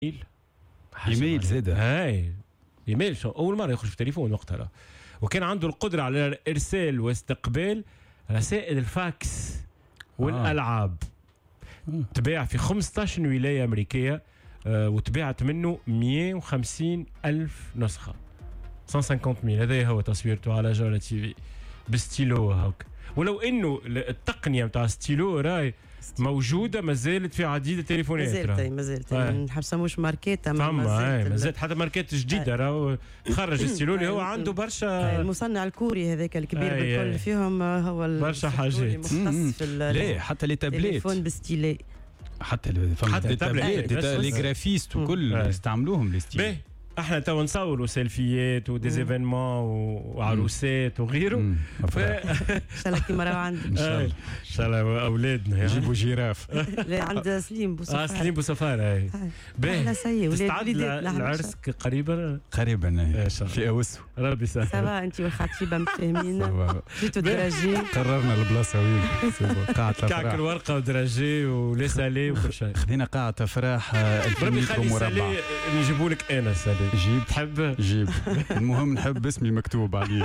ايميل زاده. هاي ايميل اول مره يخرج في تليفون وقتها، وكان عنده القدره على ارسال واستقبال رسائل الفاكس والالعاب. تباع في 15 ولايه امريكيه، وتباعت منه 150 ألف نسخه. 150,000. هذا هو تصويرته على جولة تي في بستيلو هاك. ولو انه التقنيه نتاع ستيلو راي موجوده ما زالت في عديد التليفونات. ما زالت نحبسها مش ماركات، ما زالت حتى ماركات جديده راهو تخرج ستيلو اللي هو عنده برشا. المصنع الكوري هذاك الكبير بالكل فيهم هو برشا حاجات مختص في لا حتى لي تابليت تليفون بستيلي، حتى التابليت لي جرافيست وكل يستعملوهم الستيلو. احنا تو نصوروا سيلفيات وديزيفينمون وعروسات وغيره. ان شاء الله كيما راهو عندنا ان شاء الله اولادنا يجيبوا جيراف. لا عند سليم بوصفار. سليم بوصفار. هاي باهي ولادنا العرس قريبا في اوسو. ربي يسهل. سافا انت والخطيبه متفاهمين، جيتوا دراجي قررنا البلاصه وين قاعه كعك الورقه ودراجي وليسالي وكل شيء. خذينا قاعه افراح ربي 2000 يخلي مربع. سالي نجيبوا لك انا سالي. جيب تحب جيب المهم نحب اسمي مكتوب عليه.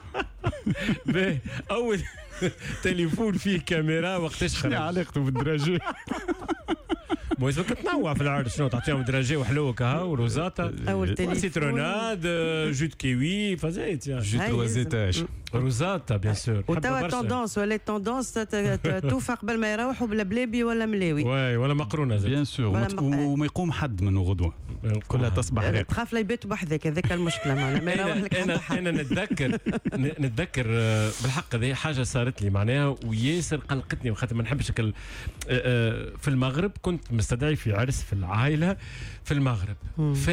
اول تليفون فيه كاميرا وقتاش خرج؟ علاقته بالدراجي؟ مو اسمك تنوع في العرض، شنو تعطيهم دراجي وحلوه كها وروزاتا اول تليفون سيتروناد جوت كيوي فزيت يعني جوت روزيتاج روزاتا بيان سور. وتوا توندونس ولا توندونس توفى قبل ما يروحوا بلا بلابي ولا ملاوي ولا مقرونه زي بيان سور. وما يقوم حد منه غدوه كلها تصبح ريق. تخاف لا يبات بحذاك، هذاك المشكله معنا ما يروح لك انا نتذكر بالحق هذه حاجه صارت لي معناها وياسر قلقتني، وخاطر ما نحبش في المغرب كنت مستدعي في عرس في العائله في المغرب. ف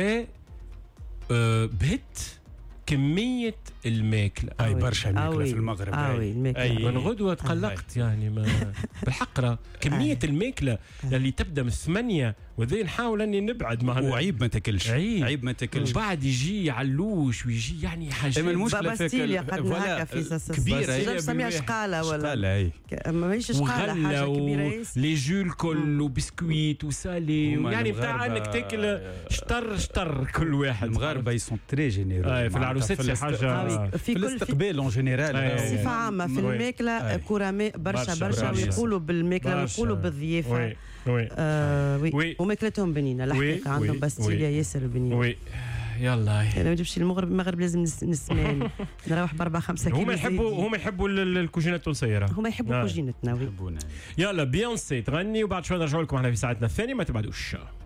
بهت كمية الماكلة برشا ماكلة في المغرب. من غدوة تقلقت يعني بالحق كمية الماكلة اللي تبدأ من 8 وذي نحاول اني نبعد معنا. وعيب ما تاكلش، عيب ما تاكلش. وبعد يجي علوش ويجي يعني حاجات. المشكلة في كبيرة سميها شقالة ولا ماهيش شقالة، حاجة كبيرة لي جو الكل وبسكويت وسالي يعني بتاع انك تاكل شطر كل واحد. المغاربة يسون تري جينيرو في العروسات في حاجة في الاستقبال اون جينيرال بصفة عامة في الماكلة كرماء برشا ويقولوا بالماكلة ويقولوا بالضيافة. وي وماكلتهم بنينة الحقيقة، عندهم باستيليا ياسر بنينة. وي يلا انا ما نجيبش المغرب لازم نسمان نروح ب4-5 كيلو. هما يحبوا الكوجينة التونسية، هما يحبوا كوجينتنا. يلا بيونسي تغني وبعد شوي نرجعوا لكم احنا في ساعتنا الثانية، ما تبعدوش.